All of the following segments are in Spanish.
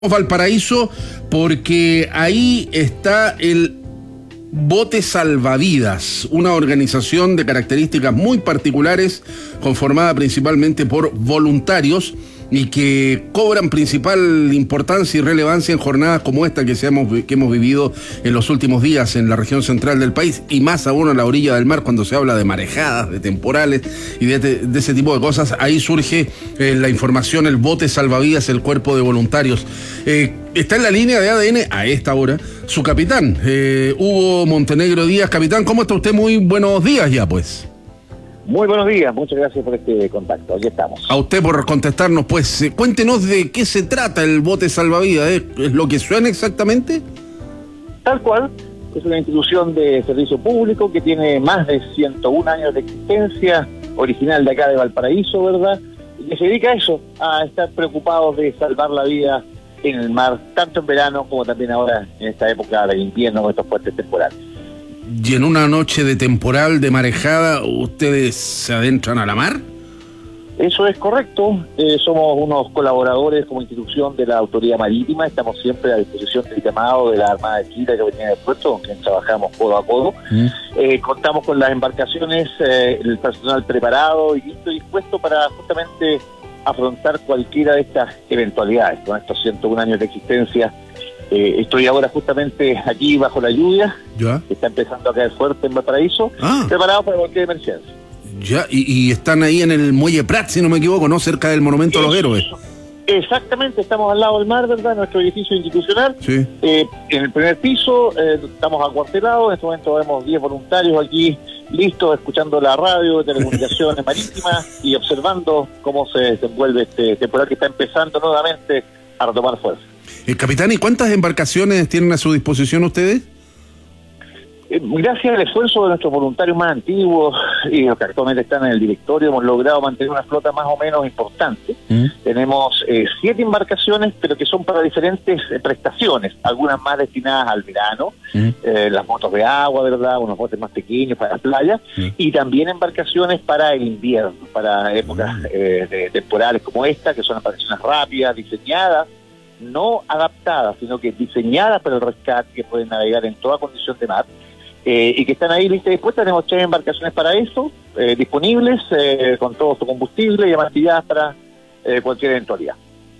Valparaíso porque ahí está el Bote Salvavidas, una organización de características muy particulares conformada principalmente por voluntarios y que cobran principal importancia y relevancia en jornadas como esta que hemos vivido en los últimos días en la región central del país y más aún a la orilla del mar cuando se habla de marejadas, de temporales y de ese tipo de cosas. Ahí surge la información, el Bote Salvavidas, el cuerpo de voluntarios. Está en la línea de ADN a esta hora su capitán, Hugo Montenegro Díaz. Capitán, ¿cómo está usted? Muy buenos días ya pues. Muy buenos días, muchas gracias por este contacto, aquí estamos. A usted por contestarnos, pues, cuéntenos de qué se trata el Bote Salvavidas, ¿es lo que suena exactamente? Tal cual, es una institución de servicio público que tiene más de 101 años de existencia, original de acá de Valparaíso, ¿verdad? Y que se dedica a eso, a estar preocupados de salvar la vida en el mar, tanto en verano como también ahora en esta época de invierno con estos fuertes temporales. ¿Y en una noche de temporal, de marejada, ustedes se adentran a la mar? Eso es correcto. Somos unos colaboradores como institución de la Autoridad Marítima. Estamos siempre a disposición del llamado de la Armada de Chile, que venía del puerto, con quien trabajamos codo a codo. Contamos con las embarcaciones, el personal preparado y listo y dispuesto para justamente afrontar cualquiera de estas eventualidades. Con estos 101 años de existencia, estoy ahora justamente aquí bajo la lluvia, que está empezando a caer fuerte en Valparaíso, preparado para cualquier emergencia. Ya, y están ahí en el Muelle Prat, si no me equivoco, ¿no? Cerca del Monumento a los Héroes. Exactamente, estamos al lado del mar, ¿verdad? Nuestro edificio institucional. Sí. En el primer piso estamos acuartelados, en este momento vemos 10 voluntarios aquí listos, escuchando la radio de telecomunicaciones marítimas y observando cómo se desenvuelve este temporal que está empezando nuevamente a retomar fuerza. Capitán, ¿y cuántas embarcaciones tienen a su disposición ustedes? Gracias al esfuerzo de nuestros voluntarios más antiguos y los que actualmente están en el directorio, hemos logrado mantener una flota más o menos importante. Tenemos 7 embarcaciones, pero que son para diferentes prestaciones, algunas más destinadas al verano, las motos de agua, ¿verdad? Unos botes más pequeños para las playas, y también embarcaciones para el invierno, para épocas temporales como esta, que son embarcaciones rápidas, diseñadas, no adaptadas, sino que diseñadas para el rescate, que pueden navegar en toda condición de mar, y que están ahí listas y dispuestas. Tenemos 3 embarcaciones para eso, disponibles, con todo su combustible y amastilladas para cualquier eventualidad.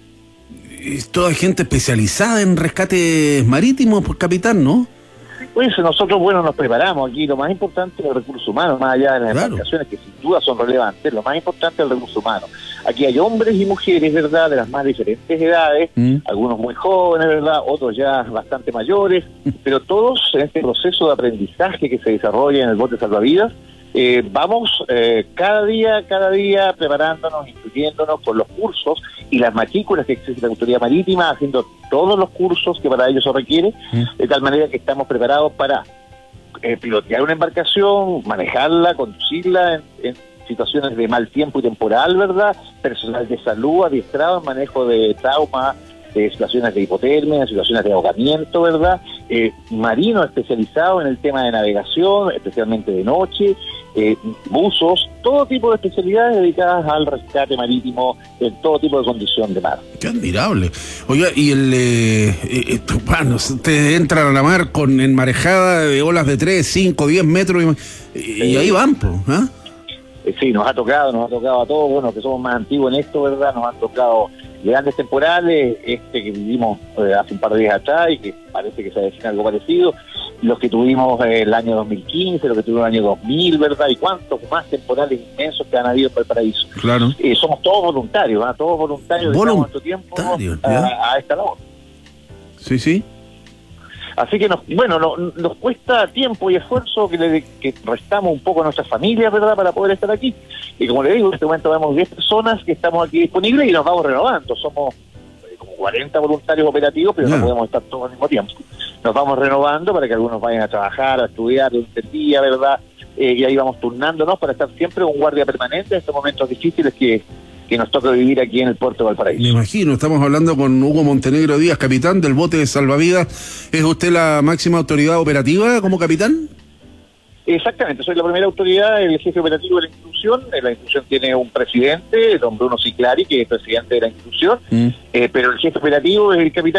Es toda gente especializada en rescates marítimos, pues, capitán, ¿no? Pues nosotros, bueno, nos preparamos aquí. Lo más importante es el recurso humano, más allá de las embarcaciones, que sin duda son relevantes. Lo más importante es el recurso humano. Aquí hay hombres y mujeres, ¿verdad?, de las más diferentes edades, algunos muy jóvenes, ¿verdad?, otros ya bastante mayores, pero todos en este proceso de aprendizaje que se desarrolla en el Bote Salvavidas, vamos cada día preparándonos, instruyéndonos con los cursos y las matrículas que existe la Autoridad Marítima, haciendo todos los cursos que para ello se requiere, de tal manera que estamos preparados para pilotear una embarcación, manejarla, conducirla en situaciones de mal tiempo y temporal, ¿verdad? Personal de salud adiestrado en manejo de trauma, de situaciones de hipotermia, situaciones de ahogamiento, ¿verdad? Marino especializado en el tema de navegación, especialmente de noche, buzos, todo tipo de especialidades dedicadas al rescate marítimo en todo tipo de condición de mar. ¡Qué admirable! Oiga, y bueno, ustedes entran a la mar en marejada de olas de 3, 5, 10 metros y ahí van, pues, ¿ah? Sí, nos ha tocado a todos, bueno, que somos más antiguos en esto, ¿verdad? Nos han tocado grandes temporales, que vivimos hace un par de días atrás y que parece que se avecina algo parecido, los que tuvimos el año 2015, los que tuvimos el año 2000, ¿verdad? Y cuántos más temporales inmensos que han habido en Valparaíso. Claro. Somos todos voluntarios, ¿verdad? Todos voluntarios dedicamos nuestro tiempo a esta labor. Sí, sí. Así que nos cuesta tiempo y esfuerzo que restamos un poco a nuestras familias, ¿verdad?, para poder estar aquí. Y como le digo, en este momento vemos 10 personas que estamos aquí disponibles y nos vamos renovando. Somos como 40 voluntarios operativos, pero no podemos estar todos al mismo tiempo. Nos vamos renovando para que algunos vayan a trabajar, a estudiar durante el día, ¿verdad? Y ahí vamos turnándonos para estar siempre con guardia permanente en estos momentos difíciles que nos toca vivir aquí en el puerto de Valparaíso. Me imagino, estamos hablando con Hugo Montenegro Díaz, capitán del Bote de Salvavidas. ¿Es usted la máxima autoridad operativa como capitán? Exactamente, soy la primera autoridad, el jefe operativo de la institución. La institución tiene un presidente, don Bruno Ciclari, que es presidente de la institución, pero el jefe operativo es el capitán